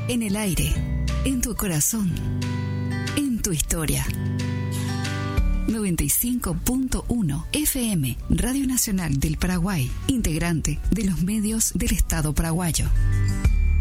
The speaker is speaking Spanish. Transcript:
En el aire, en tu corazón, en tu historia. 95.1 FM, Radio Nacional del Paraguay, integrante de los medios del Estado paraguayo.